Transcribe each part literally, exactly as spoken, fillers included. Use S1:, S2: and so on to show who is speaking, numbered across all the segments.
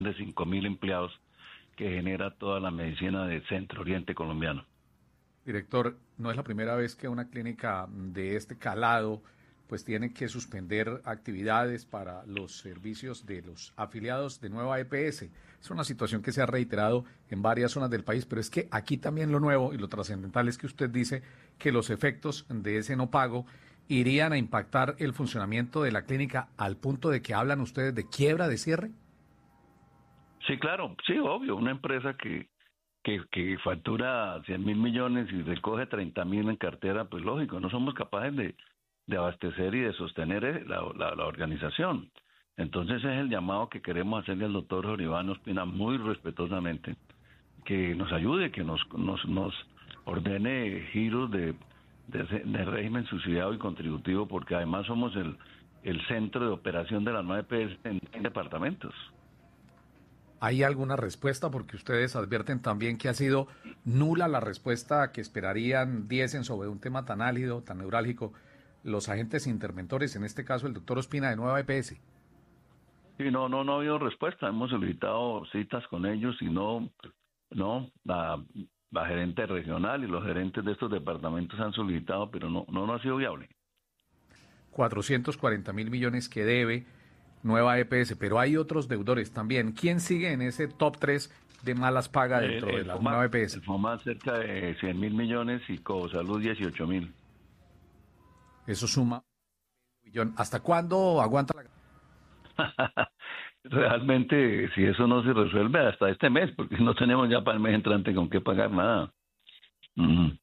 S1: de cinco mil empleados que genera toda la medicina del centro oriente colombiano.
S2: Director, no es la primera vez que una clínica de este calado pues tiene que suspender actividades para los servicios de los afiliados de Nueva E P S. Es una situación que se ha reiterado en varias zonas del país, pero es que aquí también lo nuevo y lo trascendental es que usted dice que los efectos de ese no pago irían a impactar el funcionamiento de la clínica al punto de que hablan ustedes de quiebra, de cierre.
S1: Sí, claro, sí, obvio, una empresa que que, que factura cien mil millones y recoge treinta mil en cartera, pues lógico, no somos capaces de, de abastecer y de sostener la, la, la organización. Entonces es el llamado que queremos hacerle al doctor Jorge Iván Ospina muy respetuosamente, que nos ayude, que nos nos, nos ordene giros de, de, de régimen subsidiado y contributivo, porque además somos el, el centro de operación de la nueva E P S en, en departamentos.
S2: ¿Hay alguna respuesta? Porque ustedes advierten también que ha sido nula la respuesta que esperarían diesen sobre un tema tan álgido, tan neurálgico, los agentes interventores, en este caso el doctor Ospina de Nueva E P S.
S1: Sí, no, no, no ha habido respuesta. Hemos solicitado citas con ellos y no, no, la, la gerente regional y los gerentes de estos departamentos han solicitado, pero no, no, no ha sido viable.
S2: cuatrocientos cuarenta mil millones que debe Nueva E P S, pero hay otros deudores también. ¿Quién sigue en ese top tres de malas pagas dentro el, el de la Nueva E P S?
S1: El FOMAT cerca de cien mil millones y Cosalud dieciocho mil.
S2: Eso suma un millón. ¿Hasta cuándo aguanta la...?
S1: Realmente, si eso no se resuelve hasta este mes, porque no tenemos ya para el mes entrante con qué pagar nada. Uh-huh.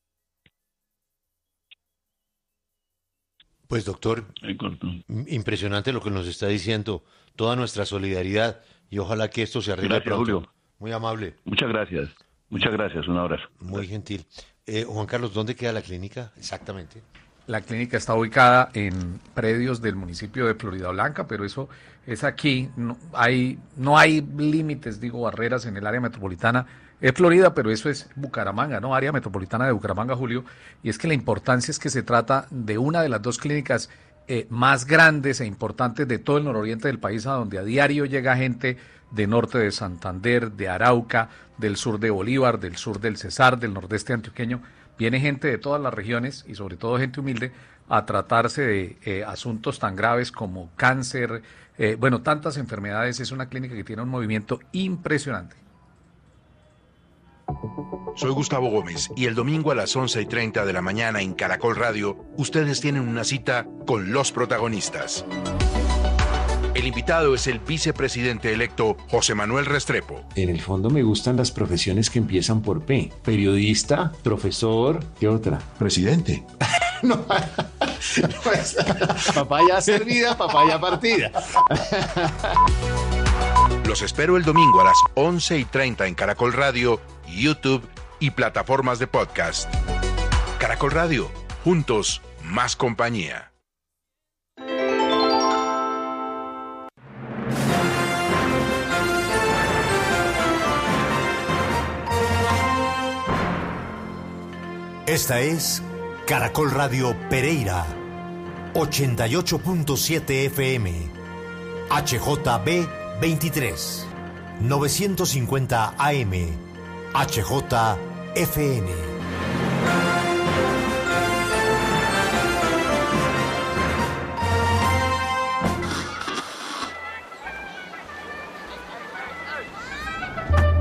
S3: Pues doctor, impresionante lo que nos está diciendo, toda nuestra solidaridad y ojalá que esto se arregle
S1: gracias,
S3: pronto.
S1: Julio.
S3: Muy amable.
S1: Muchas gracias, muchas gracias, un abrazo.
S3: Muy gentil. Eh, Juan Carlos, ¿dónde queda la clínica exactamente?
S2: La clínica está ubicada en predios del municipio de Florida Blanca, pero eso es aquí, no hay, no hay límites, digo, barreras en el área metropolitana. Es Florida, pero eso es Bucaramanga, ¿no? Área metropolitana de Bucaramanga, Julio. Y es que la importancia es que se trata de una de las dos clínicas eh, más grandes e importantes de todo el nororiente del país, a donde a diario llega gente de norte de Santander, de Arauca, del sur de Bolívar, del sur del Cesar, del nordeste antioqueño. Viene gente de todas las regiones y sobre todo gente humilde a tratarse de eh, asuntos tan graves como cáncer, eh, bueno, tantas enfermedades. Es una clínica que tiene un movimiento impresionante.
S4: Soy Gustavo Gómez y el domingo a las once y treinta de la mañana en Caracol Radio, ustedes tienen una cita con los protagonistas. El invitado es el vicepresidente electo José Manuel Restrepo.
S5: En el fondo me gustan las profesiones que empiezan por P. Periodista, profesor, ¿qué otra?
S4: Presidente.
S5: No, pues, papaya servida, papaya partida.
S4: Los espero el domingo a las once y treinta en Caracol Radio, YouTube y plataformas de podcast. Caracol Radio, juntos, más compañía.
S6: Esta es Caracol Radio Pereira, ochenta y ocho punto siete F M, H J B veintitrés, novecientos cincuenta A M, H J F N.